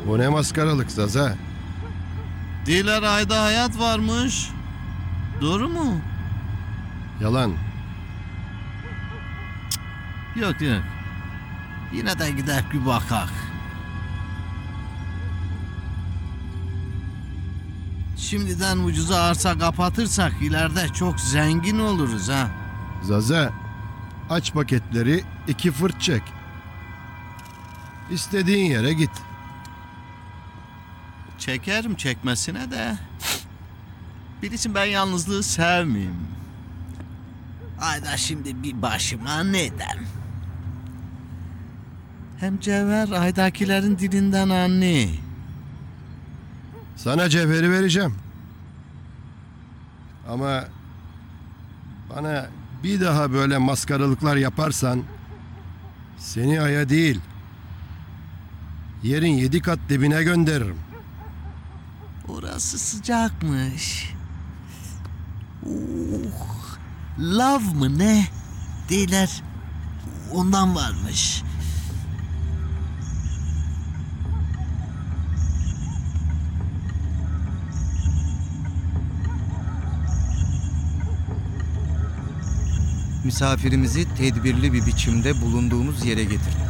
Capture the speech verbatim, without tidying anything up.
Bu ne maskaralık Zaza? Diler ayda hayat varmış. Doğru mu? Yalan. Yok yok. Yine de gidelim bir bakak. Şimdiden ucuza arsa kapatırsak ileride çok zengin oluruz ha. Zaza, aç paketleri, iki fırt çek. İstediğin yere git. Çekerim çekmesine de. Bilirsin ben yalnızlığı sevmeyeyim. Ayda şimdi bir başıma neden? Hem Cevher aydakilerin dilinden anne. Sana cevheri vereceğim. Ama bana bir daha böyle maskaralıklar yaparsan seni aya değil, yerin yedi kat dibine gönderirim. Orası sıcakmış. Oh, lav mı ne? Değiller. Ondan varmış. Misafirimizi tedbirli bir biçimde bulunduğumuz yere getirdik.